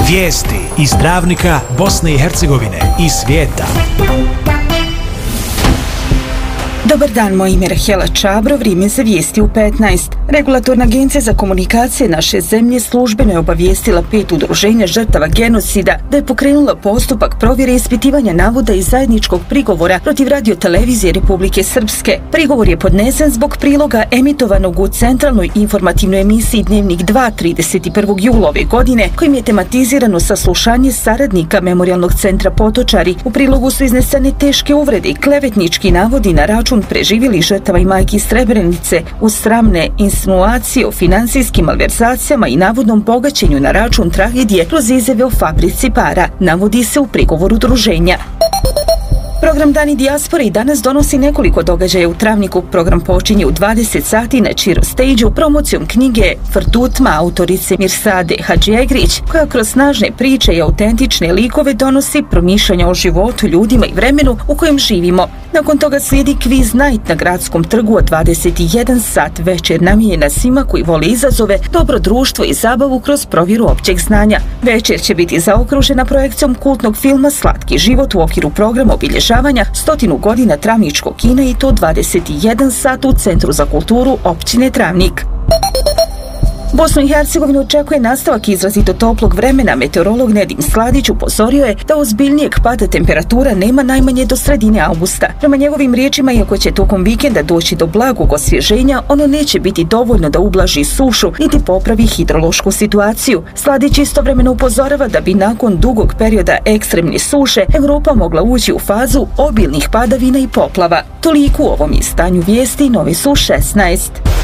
Vijesti iz Travnika, Bosne i Hercegovine i svijeta. Dobar dan, moje ime je Rahela Čabro, vrijeme za vijesti u 15. Regulatorna agencija za komunikacije naše zemlje službeno je obavijestila 5 udruženja žrtava genocida da je pokrenula postupak provjere ispitivanja navoda iz zajedničkog prigovora protiv radiotelevizije Republike Srpske. Prigovor je podnesen zbog priloga emitovanog u centralnoj informativnoj emisiji Dnevnik 2 31. jula ove godine, kojim je tematizirano saslušanje saradnika Memorijalnog centra Potočari. U prilogu su iznesene teške uvrede i klevetnički navodi na račun preživjelih žrtava i majki iz Srebrenice, uz sramne insinuacije o finansijskim malverzacijama i navodnom bogaćenju na račun tragedije kroz izjave o fabrici para, navodi se u prigovoru udruženja. Program Dani dijaspore i danas donosi nekoliko događaja u Travniku. Program počinje u 20 sati na Čiro stage-u promocijom knjige Frtutma autorice Mirsade Hadžiegrić, koja kroz snažne priče i autentične likove donosi promišljanja o životu, ljudima i vremenu u kojem živimo. Nakon toga slijedi Quiz Night na Gradskom trgu od 21 sat, večer namijenjena svima koji vole izazove, dobro društvo i zabavu kroz provjeru općeg znanja. Večer će biti zaokružena projekcijom kultnog filma Slatki život u okviru programa obilježavanja 100 godina Travničkog kina, i to 21 sat u Centru za kulturu općine Travnik. Bosnu i Hercegovinu očekuje nastavak izrazito toplog vremena. Meteorolog Nedim Sladić upozorio je da ozbiljnijeg pada temperatura nema najmanje do sredine avgusta. Prema njegovim riječima, iako će tokom vikenda doći do blagog osvježenja, ono neće biti dovoljno da ublaži sušu niti popravi hidrološku situaciju. Sladić istovremeno upozorava da bi nakon dugog perioda ekstremne suše Europa mogla ući u fazu obilnih padavina i poplava. Toliko u ovom izdanju vijesti, novi su 16.